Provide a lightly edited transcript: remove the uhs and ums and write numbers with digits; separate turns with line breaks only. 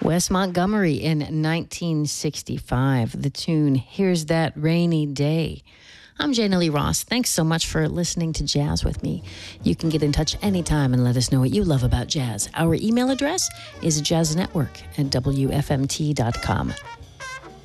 Wes Montgomery in 1965. The tune, Here's That Rainy Day. I'm Jana Lee Ross. Thanks so much for listening to Jazz with me. You can get in touch anytime and let us know what you love about jazz. Our email address is jazznetwork@wfmt.com.